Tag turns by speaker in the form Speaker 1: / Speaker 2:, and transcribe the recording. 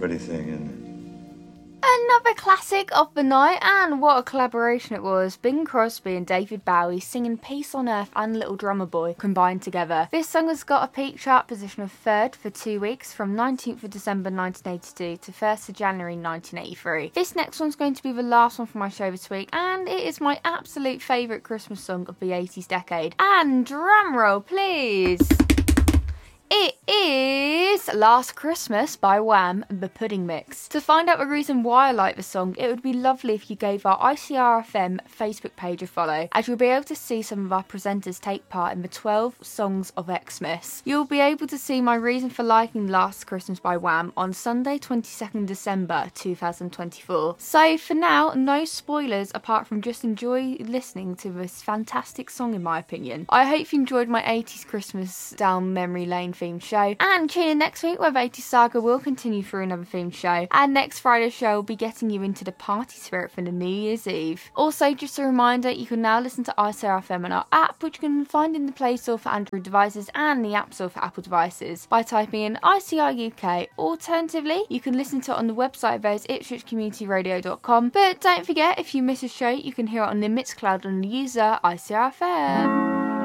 Speaker 1: Pretty singing.
Speaker 2: Another classic of the night, and what a collaboration it was. Bing Crosby and David Bowie singing Peace on Earth and Little Drummer Boy combined together. This song has got a peak chart position of 3rd for 2 weeks, from 19th of December 1982 to 1st of January 1983. This next one's going to be the last one for my show this week, and it is my absolute favourite Christmas song of the 80s decade. And drumroll please! It is Last Christmas by Wham! The Pudding Mix. To find out the reason why I like the song, it would be lovely if you gave our ICRFM Facebook page a follow, as you'll be able to see some of our presenters take part in the 12 Songs of Xmas. You'll be able to see my reason for liking Last Christmas by Wham! On Sunday 22nd December 2024. So for now, no spoilers apart from just enjoy listening to this fantastic song in my opinion. I hope you enjoyed my 80s Christmas down memory lane themed show, and tune in next week where the 80s saga will continue through another themed show, and next Friday's show will be getting you into the party spirit for the New Year's Eve. Also, just a reminder, you can now listen to ICRFM on our app, which you can find in the Play Store for Android devices and the App Store for Apple devices by typing in ICR UK. Alternatively, you can listen to it on the website of ipswichcommunityradio.com, but don't forget, if you miss a show, you can hear it on the Mixcloud on the user ICRFM.